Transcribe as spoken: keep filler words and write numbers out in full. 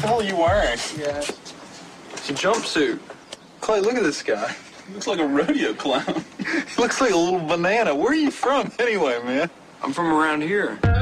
the hell are you wearing? Yeah. It's a jumpsuit. Clay, look at this guy. He looks like a rodeo clown. He looks like a little banana. Where are you from anyway, man? I'm from around here.